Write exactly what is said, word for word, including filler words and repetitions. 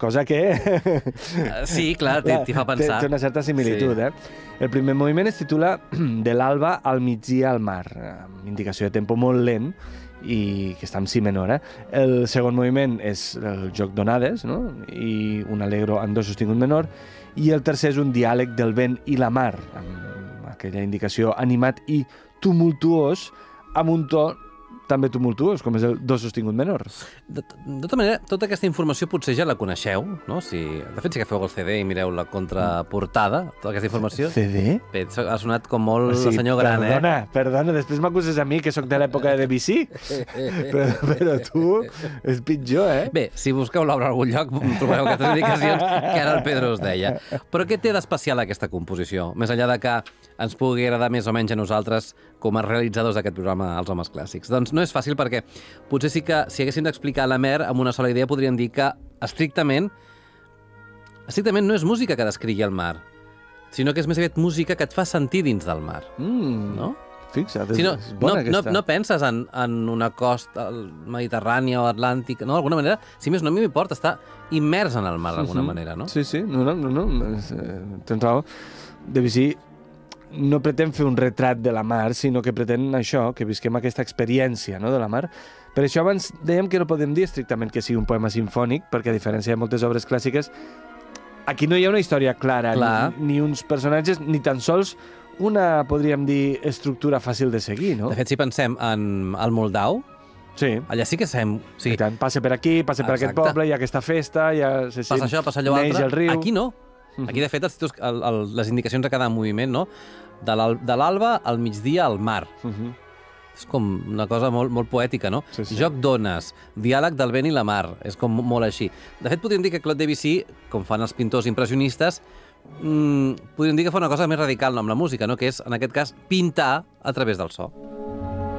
cosa que... Sí, clar, t'hi fa pensar. Té una certa similitud, sí. eh? El primer moviment es titula De l'alba al migdia al mar, amb indicació de tempo molt lent, i que està en si menor. Eh? El segon moviment és el joc d'onades, no? I un allegro en do sostingut menor, i el tercer és un diàleg del vent i la mar, amb aquella indicació animat i tumultuós, amb un to també tumultuós, com és el do sostingut menor. De, de tota manera, tota aquesta informació potser ja la coneixeu, no? Si, de fet, si agafeu el C D i mireu la contraportada, tota aquesta informació... C D? Bé, ha sonat com molt sí, el senyor gran, perdona, eh? Perdona, després m'acuses a mi, que sóc de l'època de Debussy, però, però tu és pitjor, eh? Bé, si busqueu l'obra a algun lloc, trobareu aquestes indicacions que ara el Pedro us deia. Però què té d'especial aquesta composició? Més enllà de que ens pugui agradar més o menys a nosaltres com a realitzadors d'aquest programa, Els Homes Clàssics. Doncs no és fàcil perquè potser sí que si haguéssim d'explicar la Mer amb una sola idea podríem dir que estrictament estrictament no és música que descrigui el mar, sinó que és més aviat música que et fa sentir dins del mar. Mm. No? Fixa't, si no, és bona no, aquesta. No, no penses en, en una costa mediterrània o atlàntica, no? D'alguna manera, si més no, a mi m'importa estar immers en el mar d'alguna uh-huh. manera, no? Sí, sí, no, no, no, no. Tens raó. Debussy no pretén fer un retrat de la mar, sinó que pretén això, que visquem aquesta experiència, no?, de la mar. Per això abans dèiem que no podem dir estrictament que sigui un poema sinfònic, perquè a diferència de moltes obres clàssiques, aquí no hi ha una història clara, ni, ni uns personatges, ni tan sols una, podríem dir, estructura fàcil de seguir, no? De fet, si pensem en el Moldau, sí. allà sí que sabem... Sí. I tant, passa per aquí, passa per Exacte. Aquest poble, hi ha aquesta festa, hi ha... Se passa això, passa allò altre. El riu. Aquí no. Aquí, de fet, els títols, el, el, les indicacions a cada moviment, no? De l'alba al migdia al mar. Uh -huh. És com una cosa molt, molt poètica, no? Sí, sí. Joc d'ones, diàleg del vent i la mar. És com molt així. De fet, podríem dir que Claude Debussy, com fan els pintors impressionistes, mmm, podríem dir que fa una cosa més radical, no, amb la música, no? Que és, en aquest cas, pintar a través del so.